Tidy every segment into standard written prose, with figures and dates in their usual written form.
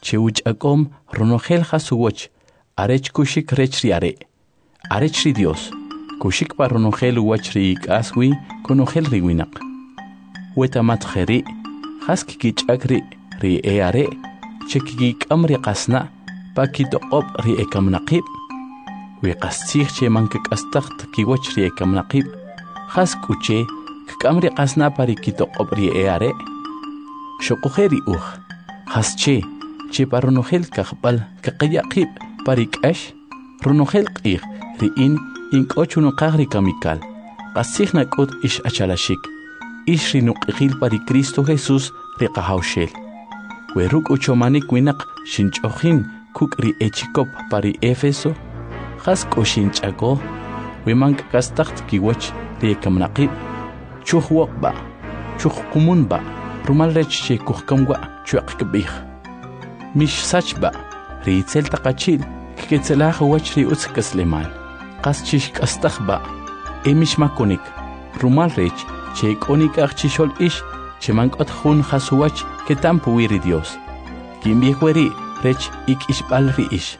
cheuch akom ronogel hasuwoch, arech kushik rech riare, arech ri Dios, kushik pa ronogel uwach ri aswi konogel riwinak. Wetamat kheri, haskikich akri ri eare, chekik amri qasna, pakito op ri ekamnaqib. Wiqastig che mankik astacht kiwach ri ekamnaqib, haskuche kamri qasna parikito op ri eare. Shokuheri hasche, che paronogel kakbal kakayaqib parikash, ronogel qig riin inkochuno qagri kamikal, qasigna kot ish achalashik, ish rinuqigil pari Cristo Jesús riqahawshel. Weruk uchomanik winak shinchojin kuk ri echikop pari Efeso, hasko shinchago, wimank kastacht kiwach ri ekamnaqib, chuhwokba, chuhkumunba, rumalrech che kuhkamwa chuaqkbih. Mish sachba, ri itzel taqachil, kiketzelaj wach ri utzkasleman, qaschish kastachba, emish makonik, rumalrech che ikonik achchishol ish, che mankot jun hasuwach ketampu wiri Dios. Kimbihueri rech ik ishbal ri ish.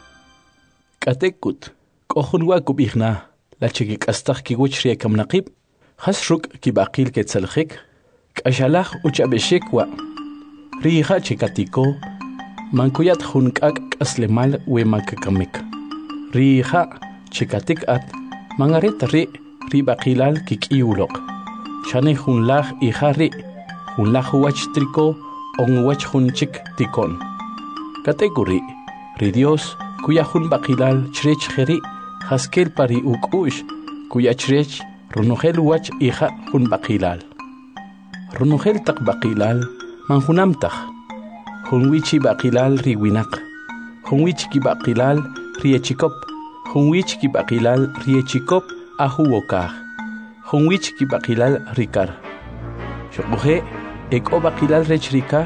Katekut, kohun wakubihna, la chekik astach kiwach ri ekamnaqib, hasruk kibaqil ketzelchik, kashalach uchabeshekwa, riha chikatiko, mankuyat junkak aslemal we makakamik. Riha chikatik at, mangaret ri baqilal kikiulok. Shane junlaj ihari, junlaj wach triko, on wach junchik tikon. Kategori, ri Dios, kuya jun baqilal chrech jeri, haskel pari ukush, kuya chrech, runogel wach iha jun baqilal. Runogel tak baqilal, manjunamtaj. Junwichi baqilal ri winak. Junwichi ki baqilal ri echikop. Junwichi ki baqilal ri echikop ahuwokaj. Junwichi ki baqilal rikar. Shokuhe, eko baqilal rech rikaj,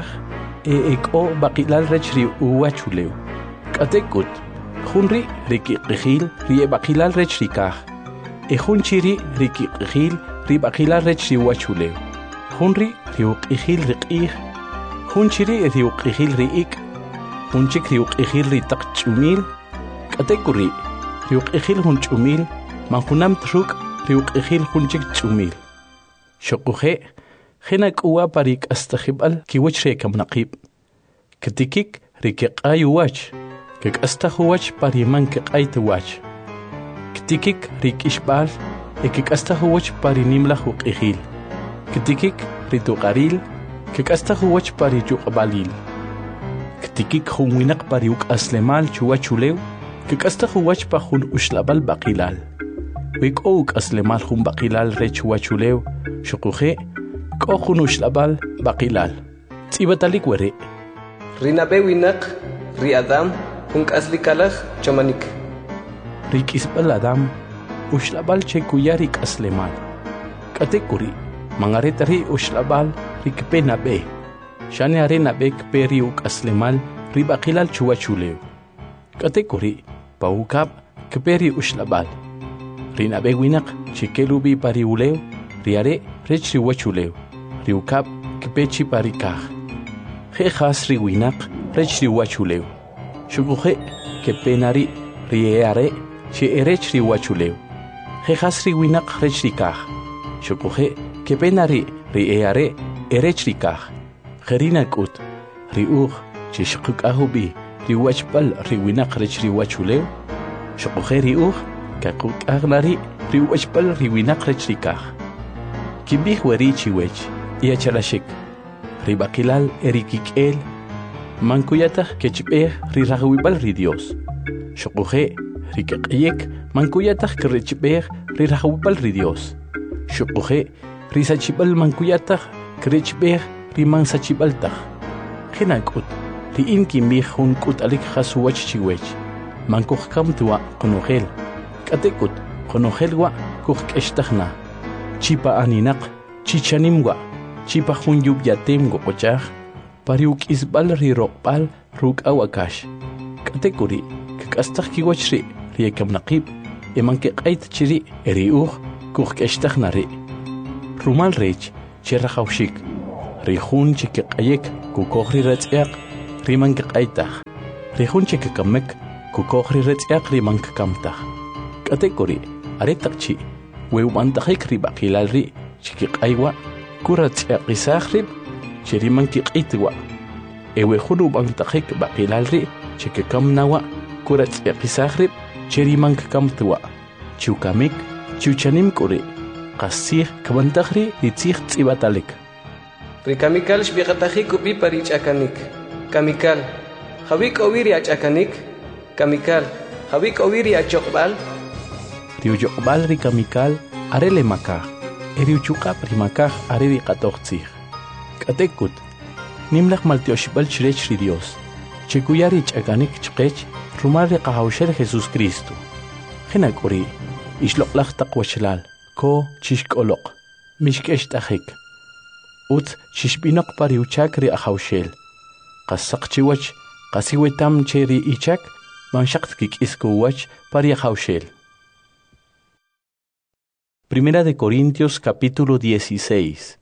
eko baqilal rech ri uwachuleu. Katekut, junri riki qijil ri baqilal rech rikaj. Junchiri riki qijil ri baqilal rech ri uwachuleu. Junri riuqijil riqij, junchiri riuqijil riik, junchik riuqijil ritaqchumil, katekuri riuqijil junchumil, manjunam truk riuqijil junchik chumil. Shokuhe, jenak uwa parik astajibal kiwach rekamnaqib. Katikik rikiqay wach, kik astahuwach pariman kiqay tuwach. Katikik rikishbal, ekik astahuwach parinimla uqijil. Katikik rituqaril, kik astahuwach parijuqbalil. Katikik junwinak pariuk aslemal chuwachulew, kik astahuwach pa jun ushlabal baqilal. Wik ouk aslemal jun baqilal re chuwachulew, shukuhe, ko jun ushlabal baqilal. Tsibatalik were. Rinabe winak, ri Adam, jun aslikalaj chomanik. Rikisbal Adam, ushlabal che kuyarik aslemal. Katekuri, mangaretari ushlabal rikpe nabe. Shane are nabe kpe riuk aslemal ribaqilal chuwachulew. Katekuri, paukab kpe ushlabal. Rinabe winak chikelubi pariulew, riare rech riwachulew. Riukab kpe chi parikaj. Jejas riwinak rech riwachulew. Shukuhe kpe nari rieare che erech riwachulew. Jejas riwinak rech rikaj. Shukuhe kpe nari rieare erech rikaj. Gerinakut riuj che shukuk ahubi riwachbal riwinak rech riwachulew. Shukuhe riuj kakuk agnari riwachbal riwinak rech rikaj. Kimbih weri chiwech iachalashik. Ribaqilal erikik'el mankuyataq kechb'ej rirajwib'al ri Dios. Shukuhe rikq'iyek mankuyataq kirechb'ej rirajwib'al ri Dios. Shukuhe risachib'al mankuyataq kirechb'ej rimansachib'altaq. Jinak'ut ri'in kimbij jun k'ut'alik jasuwach chiwech. Mankujkam tuwa qonojel. K'atek'ut qonojel wa kujk'extajna. Chipa aninaq chichanim wa. Chipa jun yubyatem goqochaj, pariuk isbal riroqbal ruk awakash. Katekuri, kikastaj kiwach ri ekamnaqib, eman kiqayt chiri eriuj kujk'extaj nari. Rumal rech cherrajawshik, ri jun chikiqayek kukoj ri ratz'eaq, rimanka q'aytaj rijunche kakamek kukojri retz'yaq rimanka kamtaj k'atek'ori aretaqchi weumantajik rib'aqilal ri chikiq'aywa kuratz'yaqisaj rib chirimanki q'itwa ewejun ub'antajik b'aqilal ri chikakamnawa kuratz'yaqisaj rib chirimanka kamtwa chukamik chuchanim k'ori qasij kamantaj ri itzij tz'ibatalik Rikamikal shbiqatajik upi parich'akanik kamikal Javik oviri ach'akanik kamikal Javik oviri achoqb'al riuyoqb'al rikamikal arele makaj eriuchuqap rimakaj are riqatoj k'atekut nimlaj maltioxib'al chirech ri Dios chikuyari ch'akanik chqech rumal riqajawxel Jesús Cristo jena k'ori ixloq'laj taq wachlal ko chixk'oloq mixk'ext'ajik utz xixb'inoq pa riuchak ri ajawxel qasaq chiwach qasiwetam che ri ichak manxaqt kik'iskuwach pa ri ajawxel. Primera de Corintios capítulo 16.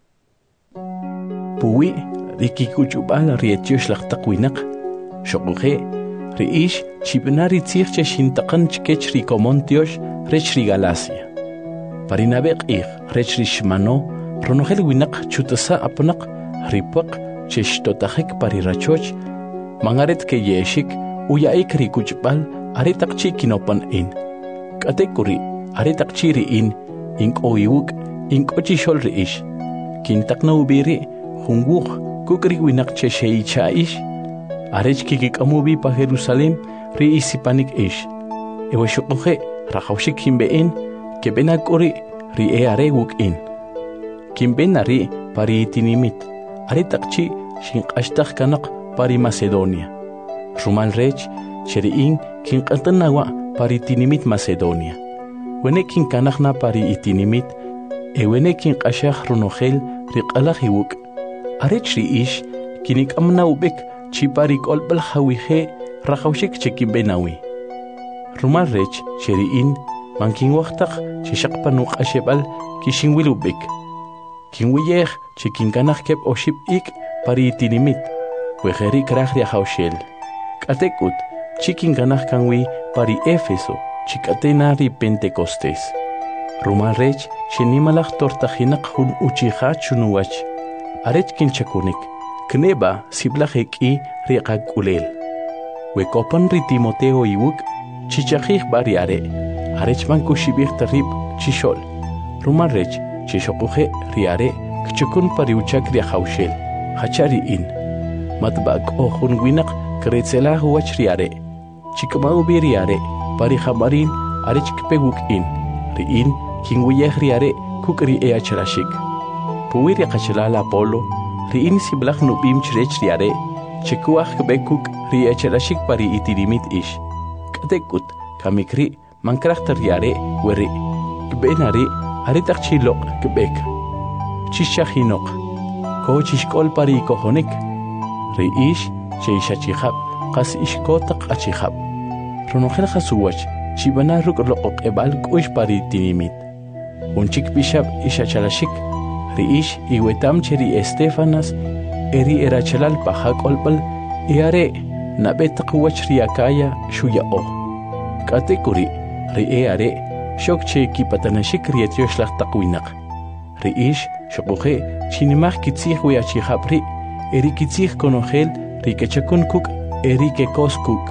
Puwi rikikuchub'al rietiox laj taq winaq xoquje ri'ix chib'na ritzij che xintaqan chkech rikomon tiox rech ri Galacia parinabe q'ij rech ri xmano ronojel winaq chutasa apnaq ripuaq che xtotajik pa rirachoch mangaret ke yexik uya'ik rikuchb'al aretaq chi kinopan'in k'atek'uri aretaq chi ri'in ink'owiwuk ink'ochixol ri'ix kintaqna ubiri junwuq kuk' ri winaq che xeicha'ix arech kikik'amubi pa Jerusalén ri'ix sipanik ix ewexuquje rajawxik kinb'e'in keb'ena k'ori ri'e are wuk'in kinb'ena ri' pa ri'itinimit aretaq chi xinq'axtaj kanaq pa ri Macedonia rumal rech cheri'in kinq'atanawa pa ri'itinimit Macedonia wene kinkanajna pa ri'itinimit ewene kinq'axaj runojel riq'alaj iwuk' arech ri'ix kinik'amna ub'ik chi pa rik'olb'al jawije rajawxik che kinb'enawi rumal rech cheri'in mankinwajtaj chi xaqpa nuq'axeb'al kixinwil ub'ik kinwiyej chi kinkanaj keb' oxib' ik' pa ri'itinimit wejeri kraj ri ajawxel k'atek'ut chi kinkanaj kanwi pa ri Éfeso chi k'atena ri Pentecostés rumal rech xinimalaj tortajinaq jun uchijaj chunuwach arech kinchakunik kneba siblaj ek'i ri qak'ulel wekopan ri Timoteo iwuk' chichajij b'ari are arech mankuxib'ij tarib chixol rumal rech chixoquje ri are kchukun pa ri uchak ri ajawxel jacha ri'in matb'ak'o jun winaq kretzelaj wach ri are chik'ma'ubi ri are pa ri jamarin arech kpe wuk'in ri'in kinwiyej ri are kuk' ri'e achalaxik puwi ri qachalal Apolo ri'in siblaj nub'im chirech ri are chikuaj kb'e kuk' ri'e achalaxik pa ri itinimit ix k'atek'ut kamik ri' mankrajta ri are weri kb'ena ri' aretaq chiloq kb'ek chixxajinoq ko chixk'ol pa ri ikojonik ri'ix che ixachijab' qas ixkotaq achijab' ronojel jasuwach chib'ana ruk' loq'oq'eb'al k'u'x pa ri itinimit junchik pixab' ixachalaxik ri'ix iwetam che ri Estéfanas eri erachalal pa jak'olb'al y are nab'e taq wach ri Acaya xuya'oj k'atek'uri ri'e are xok che kipatanaxik ri etiox laj taq winaq ri'ix xoquje chinimaj kitzij wi achijab' ri' eri kitzij konojel ri kechakun kuk' eri kekos kuk'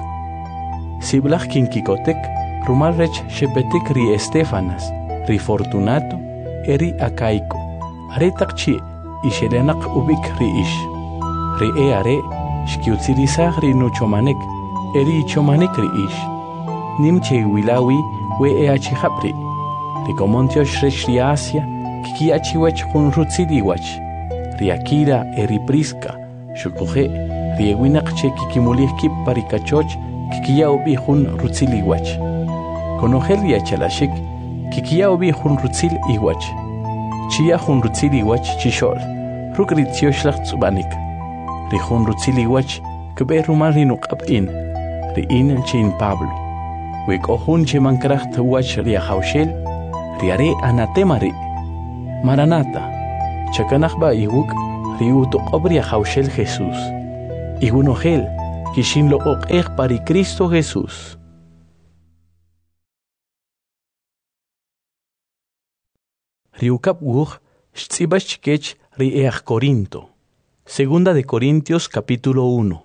siblaj kinkikotek rumal rech xepetik ri Estéfanas ri Fortunato eri Acaico aretaq chi ixelenaq ub'ik ri'ix ri'e are xkiutzilisaj ri nuchomanek eri ichomanik ri'ix nim che wilawi we'e achijab' ri' rikomon tiox rech ri Asia kikiachiwach jun rutzil iwach ri Aquila eri Prisca xuquje ri ewinaq che kikimulij kib' pa ri kachoch kikiya'ubi jun rutzil iwach konojel ri achalaxik kikiya'ubi jun rutzil iwach chiya jun rutzil iwach chixol ruk' ri tiox laj tz'ub'anik ri jun rutzil iwach kb'e rumal ri nuq'ab'in ri'in chin Pablo wek'o jun che mankrajta wach ri ajawxel ri are anatema ri' Maranata chakanaj b'a iwuk' ri utoq'ob' ri ajawxel Jesús iwunojel kishin lo oq'ej pari Cristo Jesús. Riukap wuj xtzibash chikech ri'eaj Corinto. Segunda de Corintios capítulo 1.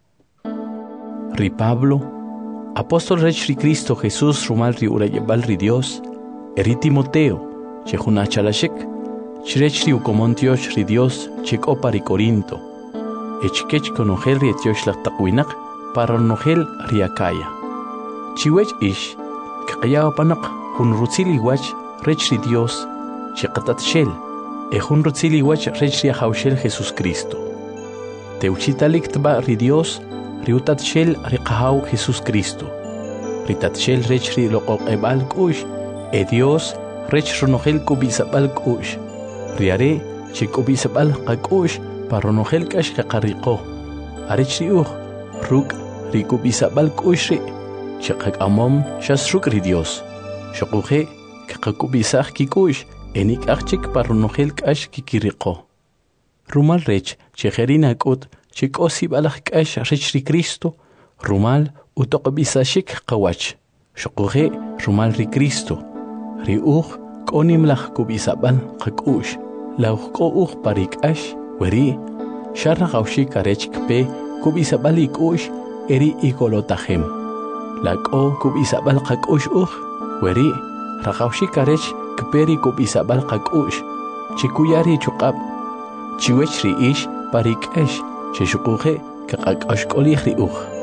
Ri Pablo, apóstol rech ri Cristo Jesús rumal ri urayebal ri Dios, eri Timoteo, chejuna chalashek, chirech ri ukomontiosh ri Dios, chekopa ri Corinto, echkech konogel ri etiosh laqtaqwinak, para nogel ri Acaya. Chiwech ish, kaqayao panak, hun rutzili wach, rech ri Dios, cheqatat shel, ejun rutzili wach rech ri ajaushel Jesús Cristo. Teuchitalik tba ri Dios, riutat shel riqahau Jesús Cristo. Ritat shel rech ri loqoq ebal kush, e Dios rech ronogel kubisabal kush. Riare che kubisabal qakush paronogel kash qariqo. Arech ri ruk ri kubisabal kush ri chaqak amom shasruk ri Dios. Shaquje qaqubisaj kikush enik archik paronogel kash kikiriqo. Rumal rech chejerina kut chikosi balaj kash rech ri Cristo rumal utoqbisashik qawach. Shaquje rumal ri Cristo. Ri konim laj kubisabal qakush. Lauq parik ash weri sharra gaushik arech kpe kubisabal ikush eri ikolotajem. Laqo kubisabal qakush weri ragaushik arech kperi kubisabal qakush. Chikuyari chuqab chiwech ri ish parik ash cheshuquje kaqash qolih ri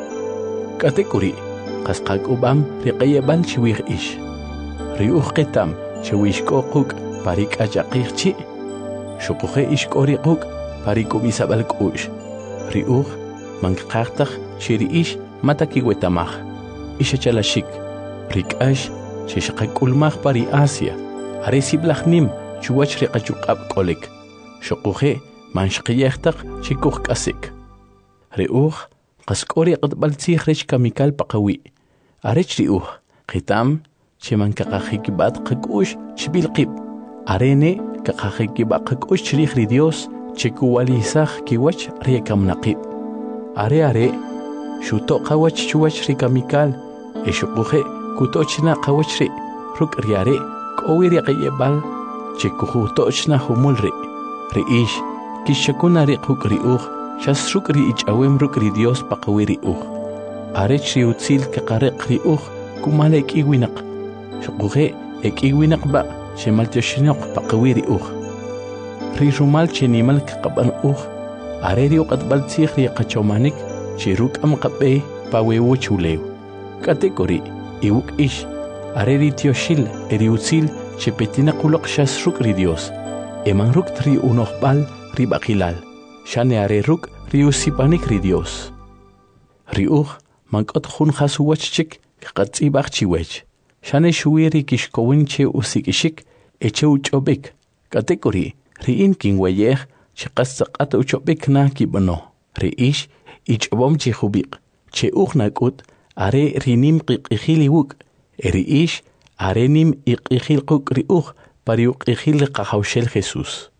katekuri qasqak ubam riqayebal chiwih ish. Ri qitam chiwish qoquk parik ajaqich Shupuje ishkori quk parikubisabal kush. Riuj manqaqtaq shiri ish mataki wetamaj. Ishachalashik rikash shishqakulmaj pari Asia. Aresiblajnim chuwach riqachuqab qolik. Shupuje manshqiyaqtaq chikuj kasik. Riuj qaskori qatbaltzij rech kamikal paqawi. Arech riuj qitam chimankaqajikibat qakush chbilqib. Arene kaqajikibakush chirij ri Dios chikuwalisaj kiwach rikamnaqib. Are shuto qawach chuwach rikamikal eshuquje kutochna qawach ri ruk riare qowi riqayebal chikujutochna humul ri ish kishakuna riquk riuj shasruk ri ichawem ruk ri Dios paqawi riuj. Are chiutzil kaqariq riuj kumale kiwinaq shuquje ekiwinaq ba shemal tioshinoq paqawi riuj. Ri rumal chenimal kaqaban are ri uqatbal tzij ri qachomanik chiruk amqabe pawewu chulew. Katekori iuk ish are ri tioshil eri utzil chepetina qulaq shasruk ri Dios. Eman ruk tri unoqbal ri baqilal. Shane are ruk ri usipanik ri Dios. Riuj mankot jun hasuwach chik qatzibaq chiwech. Shane shuiri kishkowin che usikishik eche uchobik. Katekori riin kinweyej chiqasaqat uchobik na kibano. Riish ichbom chihubik. Che nakut are rinim qiqihili wuk. Riish are nim iqihil quk riuj pariuqihil qahawshel Jesús.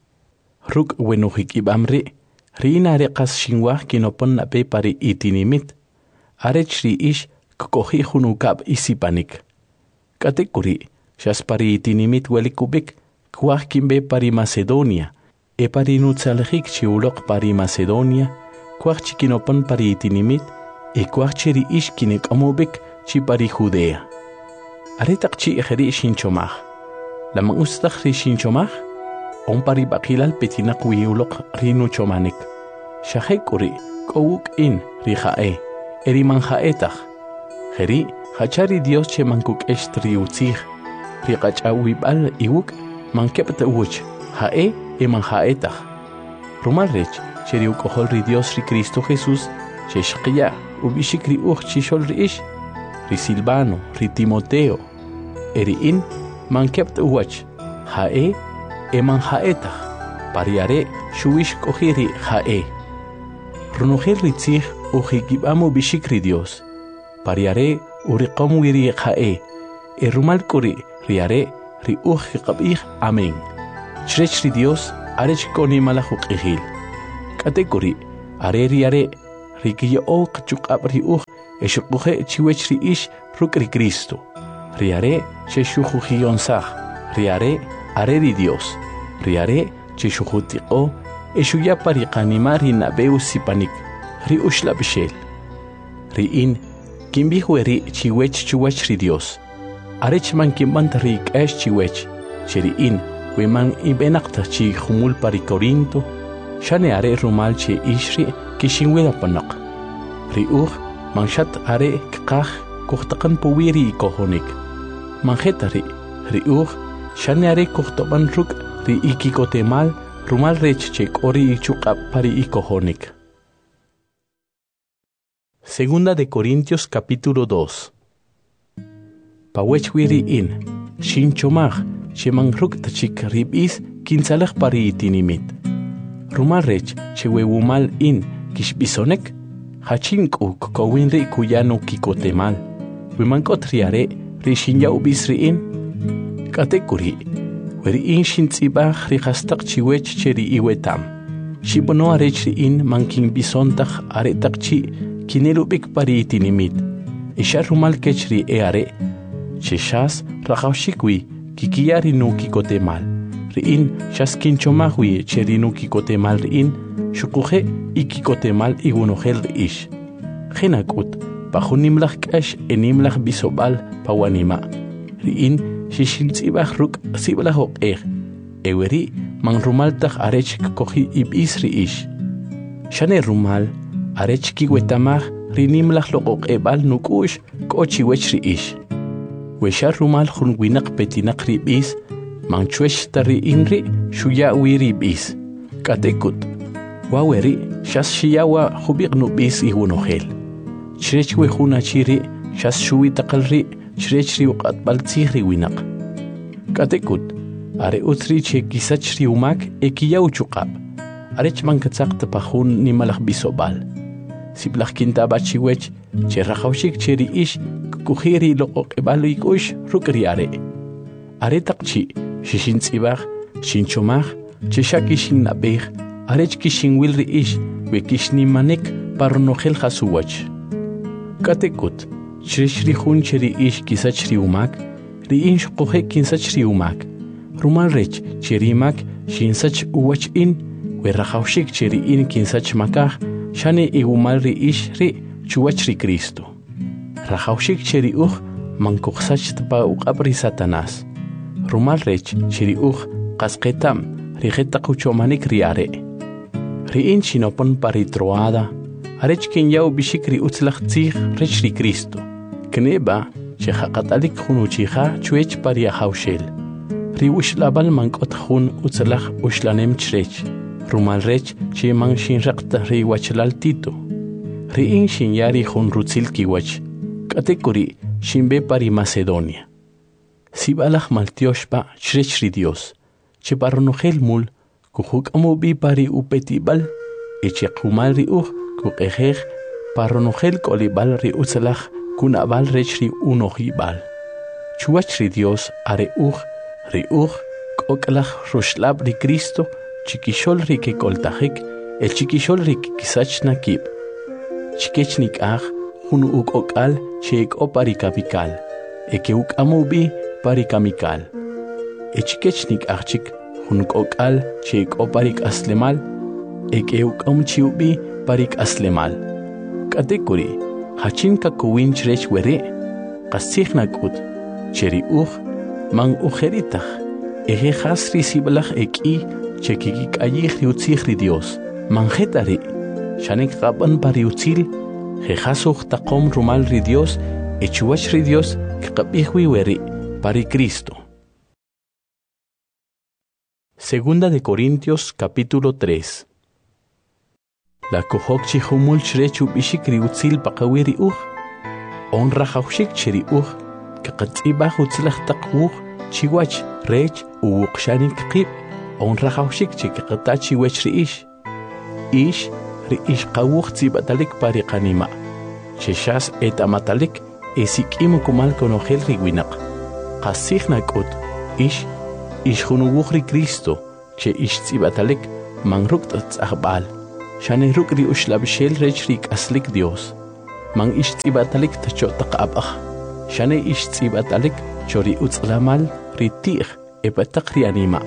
Ruk wenujik ibamri riin are qas shinwaj kinopon nape pari itinimit. Arech riish kukohi junukab isipanik. Katekuri shaspari itinimit welikubik kwaj kimbe pari Macedonia. E pari nutzaljik chiulok pari Macedonia. Kwaj chikinopon pari itinimit. E kwaj chiri ish kinek omubik chi pari Judea. Aretak chi ejeri shinchomaj. Lamang ustak ri shinchomaj. On pari bakilal petinak wiulok rinu chomanik. Shahekuri kowuk in rijae. Eri manjaetach. Jeri hachari Dios che mankuk estri utzij. Riqachawibal iwuk mankepta uch. Jae e manjaetach. Rumalrech cheri ukohol ri Dios ri Cristo Jesús. Che shqiya ubishik ri uch chishol ri ish. Ri Silvano, ri Timoteo. Eri in mankepta uch. Jae e manjaetach. Pariare shuish kohiri jae. Runujel ri tzij ujikibamo bishik ri Dios. Pariare uriqom wiri jae. E rumal kuri riare ri ujikabij amen. Chrech ri Dios arech koni malajuk ihil. Katekuri are riare rikiyo o qchuqab ri eshuquje chiwech ri ish ruk ri Cristo. Riare che shujujionsaj, riare are ri Dios. Riare che shujutiqo eshuya pariqanimar ri nabeu sipanik, ri ushla bishel. Ri in kimbihueri chiwech chuwech ri Dios. Arech man kimbant ri k'ex chiwech, cheri in weman ibenaqta chi jumul pari Corinto, shane are rumal che ishri kishinwela panaq. Ri manshat are kqaj kuhtaqan puwiri ikohonik. Manjetari ri shane are kuhtoban ruk ri ikikotemal rumal rech che kori ichuqab pari ikohonik. Segunda de Corintios capítulo 2. Pawechwiri in shinchomaj sheman ruk tachik ribis kinsalaj pari itinimit. Rumal rech che wewumal in kishbisonek hachinku kowin ri kuyano kikotemal. Wimankot riare ri shinya ubis ri in. Katekuri weri in shintzibaj ri hastak chiwech cheri iwetam. Shibono arech ri in mankin bisontaj aretak chi kinelubik pari itinimit. Isha rumal kechri eare cheshas rajawshikwi kikiyari no kikotemal. Riin shaskinchomahwi cheri no kikotemal riin shukuje ikikotemal igunohel riish. Genakut pajunimlaj k'ax enimlaj bisobal pawanima. Riin shishintzibaj ruk siblaj oqej. Eweri man rumaltaj arech koji ibis riish. Shane rumal arech kiwetamaj rinimlaj loqoqebal nukush kochiwech riish. Weshar rumal junwinak petinak ribis, manchwesh tari inri shuya wiribis. Katekut, waweri shas shiyawa hubik nubis ihunohel. Chrech wehuna chiri shas shuwi takalri chrech riuqat baltzihri winak. Katekut, are utri che kisach riumak ekiyaw chuqab. Arech mankatzak tapahun nimalak bisobal. Siblach kinta bachiwech che rajawshik cheri ish kujiri loqoqebalo ikush rukriare. Are takchi shishintzibaj shinchomaj cheshakishin nabej arech kishinwil riish wekishnimanek parnohel hasuwach. Katekut chreshri hun cheri ish kisach riumak riin shqoje kinsach riumak. Rumal rech cherimak shinsach uwach in we rajawshik cheri in kinsach makaj shane igumal riish ri chuwach ri Cristo. Rajawshik cheri mankuqsach tpa uqabri Satanás. Rumal rech cheri qasqetam rijeta quchomanik riare. Riin shinopon paritroada arech kinyaw bishikri utzlaj tzij rech ri Cristo. Kneba chehaqatalik junuchija chuech pariajawshel. Riwish labal mankot jun utzlaj ushlanem chrech. Rumal rech che man shinraqta riwachlal tito. Riin shinyari jun rutzil kiwach. Katekuri shimbe pari Macedonia. Sibalaj maltioshpa chrech ri Dios. Che parnojel mul kujuk amubi pari upetibal. Eche kumal ri kukejej parnojel kolibal ri utzlaj kunabal rech ri unojibal. Chuach ri Dios are ri koklaj rushlab ri Cristo chikishol ri ke koltajik el chikishol ri kisach nakib. Chikechnik jun ukokal chek o parikapikal. Eke amubi parikamikal. Chikechnik chik jun kokal chek o parik aslemal. Eke amchiubi parik aslemal. Katekuri hachin kakuwin chrech were qasijnakut cheri man ujeritaj. Eje hasri siblaj eki chekikik ayij riutzij Dios. Manjetari shanek qaban pariutzil jejasuj taqom rumal ri Dios echuach ri Dios kqabijwi weri pari Cristo. Segunda de Corintios capítulo 3. La kohok chihumul chrechu bishik riutzil paqawiri honra jawshik cheri kaqatzibaj utzlaj taqwuj chiwach rech uwuqshanik qib honra jawshik chikaqatachi wech riish. Ish riish qawuj tzibatalik pariqanima. Cheshas etamatalik esik'imu kumal konojel riwinaq. Qasijnak'ut ish junuwuj ri Cristo che ish tzibatalik manruk tz'ajb'al. shane ruk ri ushlabshel rech rik aslik Dios man ish tsibatalik tachotaq abach shane ish tsibatalik chori utzlamal ri tir ebataq ri anima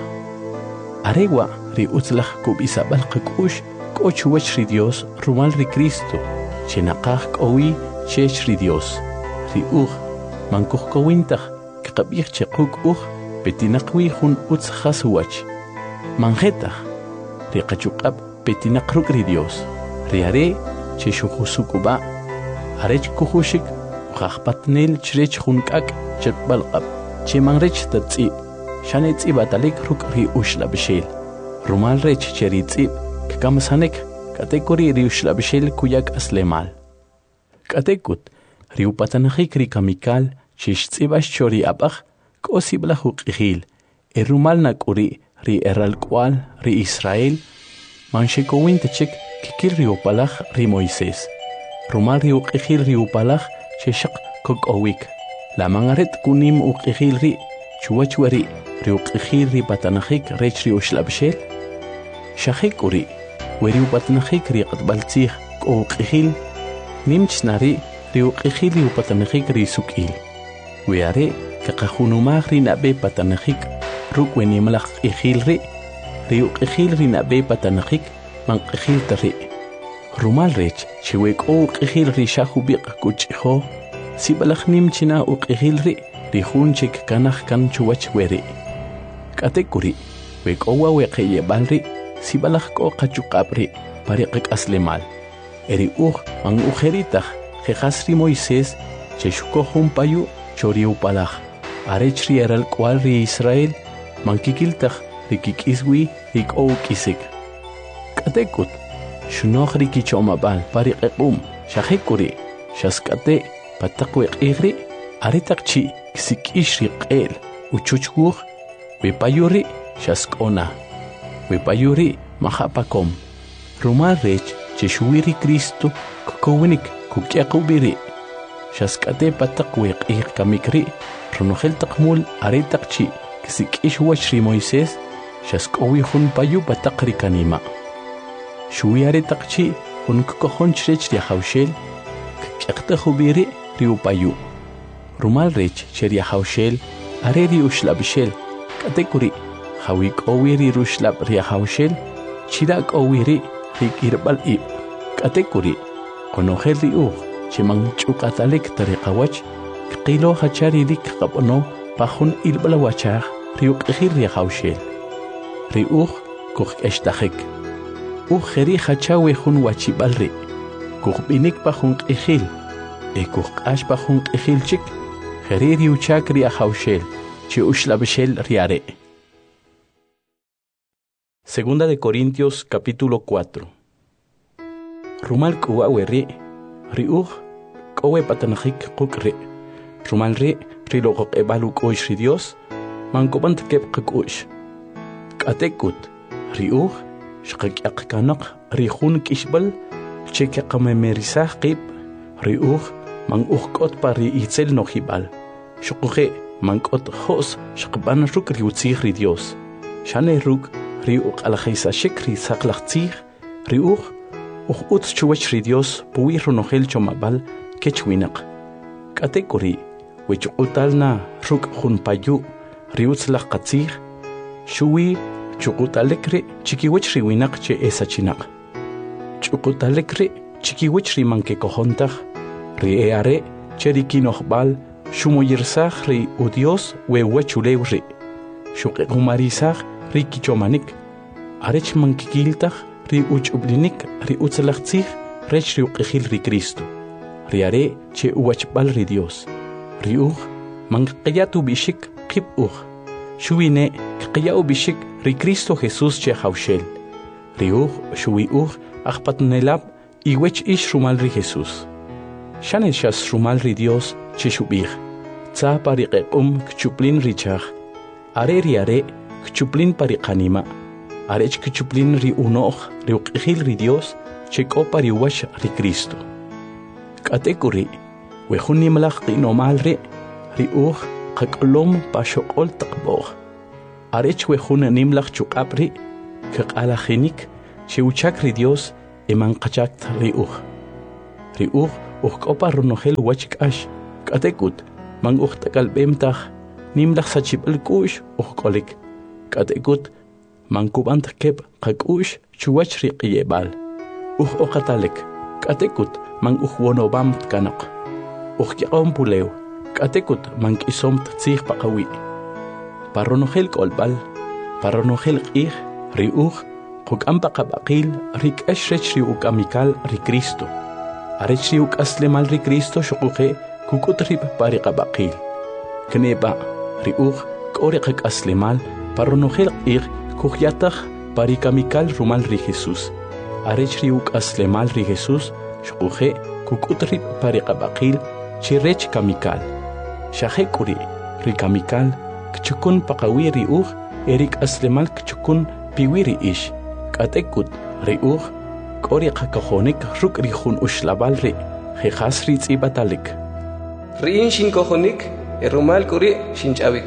arewa ri utzlach kub isabal qkush kochuwach ri Dios rumal ri Cristo chenaqaj kowi chech ri Dios ri man kuhkowintach kaqabich chequk petinaqwi jun utz khaswach manjetach ri qachuqab petinaqruk ri Dios ri are che shujusukuba arech kujushik qaqpatnel chrech junkak chetbalqab che mangrech tatsi shane tsibatalik ruk ri ushlabshel rumal rech cheri tsib kamsanek kategori ri ushlabshel kuyak aslemal katekut ri upatanajik ri kamikal chish tsibash chori abach kosibla huqihil rumal nakuri ri eralkwal ri Israel manshekowin tchik kikil ri upalach ri Moisés rumal ri uqihil ri upalach cheshaq kokowik la mangaret kunim uqihil ri chuwachwari ri uqihil ri patanajik rech ri ushlabshel shahikuri weri upatanajik ri qatbaltzih uqihil nimchnari ri uqihil ri upatanajik ri sukil weare kaqahunumaj ri nabe patanajik ruk wenimlaq qihil ri uqihil ri nabe patanajik man qihil tari rumal rech chiwek uqihil ri shahubiq kuchho sibalaj nimchina uqihil ri junchik kanaj kan chuwach weri katekuri wek owa weqeye balri sibalaj ko qachuqabri pariqik aslemal eri man ujeritaj jehasri Moisés cheshuko jumpayu chori upalaj arech ri eralkwal ri Israel man kikiltaj ri kikiswi ri k'owk'isik k'atekut shunoj ri kichomabal pariqequm shajekuri shask'ate pataq weq'ij ri aretaq chi kisik'ix ri q'el uchuchwuj wepayu ri shask'ona wepayu ri majapakom rumal rech chexuwi ri Cristo kukowinik kuk'yaq'ubi ri shask'ate pataq weq'ij kamik ri runojel taqmul aretaq chi kisik'ix wach ri Moisés shask'owi jun payu pataq ri kanima xuwi aretaq chi jun kukojonch rech ri ajawxel kik'yaqtajubi ri upayu rumal rech che ri ajawxel are ri uxlabxel k'atekuri jawi k'owi ri ruxlab ri ajawxel chira k'owi ri k'irb'al ib' k'atekuri qonojel ri che man ch'uq'atalik tariqawach kqilo hachari ri qab'ono pajun ilb'al wachaj ri uq'ijil ri ajawxel ri kujk'extajik jeri hachawe jun wachib'al ri kujb'inik pajun q'ijil kujq'ax pajun q'ijil chik jeri ri uchak ri ajawxel che uxlabxel ri are. Segunda de Corintios capítulo 4. Rumal k'uwawe ri k'owe patanajik quk' ri rumal ri loqoq'eb'al uk'u'x ri Dios mankob'an tkeb qak'u'x k'atekut ri xqak'yaq kanaq ri jun k'ixb'al che kaqamemerisaj qib' ri man k'ot pa ri itzel nojib'al xuquje man k'ot jo's xqb'an ruk' ri utzij ri Dios xane ruk' ri uq'alajaysaxik ri saqlaj tzij ri utz chuwach ri Dios puwi runojel chomab'al kech winaq k'atekuri wech'utalna ruk' jun payu ri utzlaj qatzij xuwi ch'uqutalik ri chikiwach ri winaq che esachinaq ch'uqutalik ri chikiwach ri mankekojontaj ri are che ri kinojb'al xumoyirsaj ri u Dios wewachulew ri xuq'iqumarisaj ri kichomanik arech mankikiltaj ri uch'ublinik ri utzlaj tzij rech ri uq'ijil ri Cristo ri are che uwachb'al ri Dios ri manqiyat ub'ixik qib xuwine qqiya ub'ixik ri Cristo Jesús che ajawxel ri xuwi ajpatnelab iwech ix rumal ri Jesús xane xas rumal ri Dios che xub'ij tza pariqeq'um kchuplin ri chaj are kchuplin pariqanima arech kchuplin ri unoj ri uq'ijil ri Dios che k'o pariwach ri Cristo k'atekuri wejun nimlaj q'inomal ri qak'lom pa xoq'ol taqb'oj arech wejun nimlaj chuq'ab ri kaq'alajinik che uchak ri Dios eman qachakt riuj kopa ronojel wach k'ax k'atekut man tak'alb'emtaj nimlaj sachib'al k'u'x k'olik k'atekut man kub'ant keb qak'u'x chuwach riq'iyeb'al oqatalek k'atekut man wonobam kanaq kyaq'om pulew k'atekut man k'isom tzij paqawi' paronojel k'olb'al paronojel q'ij riuj quk'am paqab'aqil rik'ax rech riuk'amikal ri Cristo arech riuk'aslemal ri Cristo xuquje kuk'ut rib pariqab'aqil kneba riuj k'o riqak'aslemal paronojel q'ij kujyataj parikamikal rumal ri Jesús arech riuk'aslemal ri Jesús xuquje kuk'ut rib pariqab'aqil chirech kamikal xajek'uri rikamikal kchukun paqawi riuj erik'aslemal kchukun piwi ri'ix k'atekut riuj k'o riqakojonik ruk' rijun uxlab'al ri jejas ritz'ibatalik ri'in xinkojonik rumal k'uri xinch'awik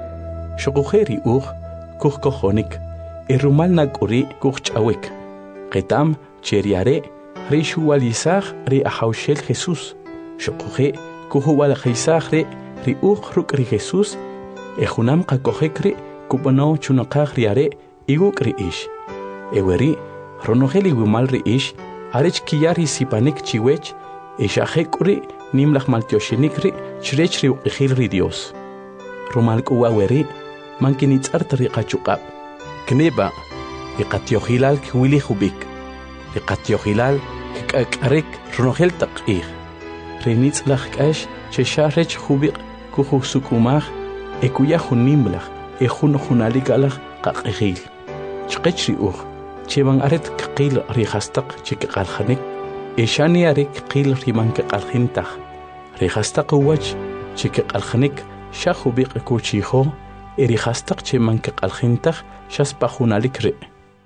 xuquje riuj kujkojonik rumal nak'uri kujch'awik qetam cheriare ri xuwalisaj ri ajawxel Jesús xuquje kujuwalaqisaj riuj ruk' ri Jesús junam qakojek ri kub'ono chunaqaj riare iguk' ri'ix eweri ronojel iwimal ri'ix arech kiyar isipanik chiwech xajek'uri nimlaj maltioxinik ri chirech riuq'ijil ri Dios rumal k'uwaweri man kinitz'art riqachuq'ab' kneba riqatyojilal kwili jubik riqatyojilal k'ak'arek ronojel taq q'ij rinitz'laj k'ax chexarech jubiq kujusuk'umaj kuya jun nimlaj jun junalikalaj qaq'ijil chqech riuj cheban aret kqil rijastaq chikqaljanik xani arek qil riman kqaljintaj rijastaq wach chikqaljanik shajubiq kuchijo rijastaq cheman kqaljintaj shaspa junalik ri.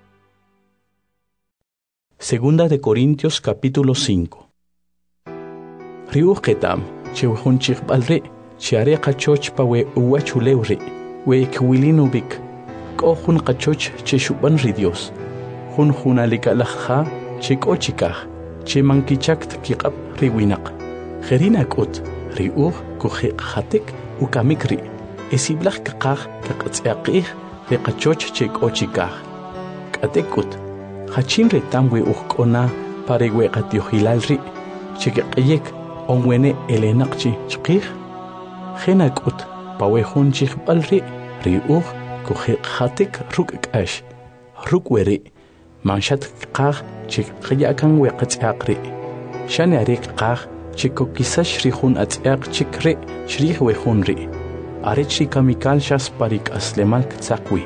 Segunda de Corintios capítulo 5. Riuj ketam chewjun chiqb'al chiare qachoch pawe uwachulew ri we kwilinu-bik k'o jun qachoch chexub'an ri Dios jun junalikalajja chek'o chikaj cheman kichakt kiq'ab' ri winaq jerina k'ut riuj kujeqjatik ukamik ri esiblaj kaqaj kaq'atz'yaq'ij ri qachoch chek'o chikaj k'atekut jachin retam we ujk'ona pare we qatyojilal ri chikeq'yek onwene elenaqchi chqij jena k'ut pawe jun chijb'al ri riuj kujeqjatik ruk' k'ax ruk' weri manshat qaj chikqyakan we qatz'yaq ri xani arek qaj chikokisax ri jun atz'yaq chik ri chrij we jun ri arech rikamikal xas parik'aslemal ktzaqwi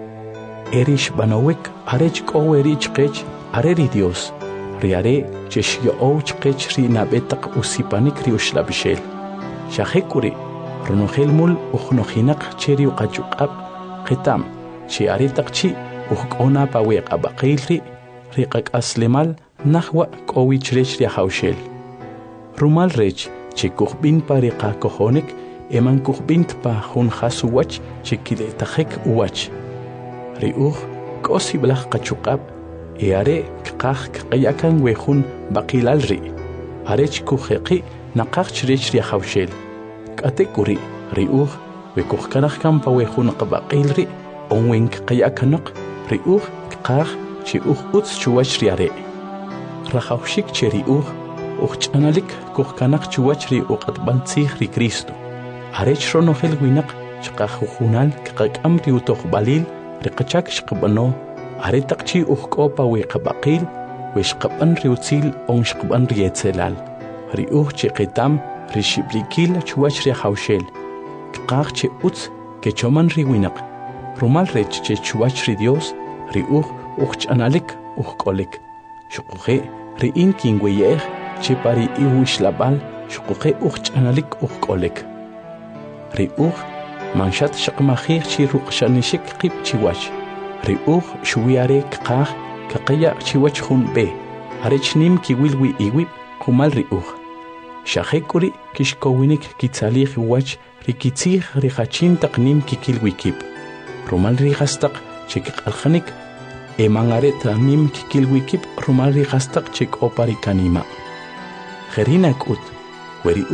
erix banowik arech k'o weri chqech are ri Dios ri are chexyo'ow chqech ri nab'etaq usipanik ri uxlab'ixel xajek'uri ronojel mul ujnojinaq che ri uqachuq'ab' qetam chi aretaq chi ujk'ona pawe q'ab'aqil ri qak'aslemal najwa k'o wi chirech ri ajawxel rumal rech chi kujb'in pa ri qakojonik eman kujb'int pa jun jas uwach chi kiletajek uwach riuj k'o siblaj qachuq'ab' are kqaj kqyakan we jun b'aqilal ri arech kujeqi naqaj chirech ri ajawxel k'atek'uri riuj we kujkanaj kan pa we jun q'ab'aqil ri onwen kqyakanaq riuj kqaj chi uj utz chuwach ri are rajawxik che riuj ujch'analik kujkanaq chuwach ri uq'atb'al tzij ri Cristo arech ronojel winaq chqaj ujunal kqak'am ri utojb'alil ri qachak xqb'ano aretaq chi ujk'o pa we q'ab'aqil we xqab'an ri utzil on xqb'an ri etzelal riuj chi qetam ri xib'likil chuwach ri ajawxel kqaj che utz kechoman ri winaq rumal rech che chuwach ri Dios riuj ujch'analik ujk'olik xuquje ri'in kinweyej che pari iwixlab'al xuquje ujch'analik ujk'olik riuj manshat xaqmajij chi ruqxanixik qib' chiwach riuj xuwiare kqaj kaqya' chiwach jun b'e arech nim kiwilwi iwib' qumal riuj xajek'uri kixkowinik kitzalij wach ri kitzij ri jachin taq nim kikilwikib' rumal ri jastaq chi kiq'aljanik emangareta nim kikilwikip rumal riqastaq chik opari kanima. Gerinak ut, weri